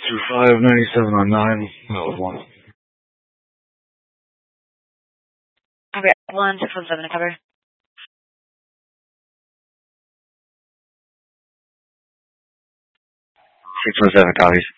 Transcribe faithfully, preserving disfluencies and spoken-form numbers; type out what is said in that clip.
two five ninety-seven on nine. That was one. Okay, one six one seven to cover. Six one seven copies.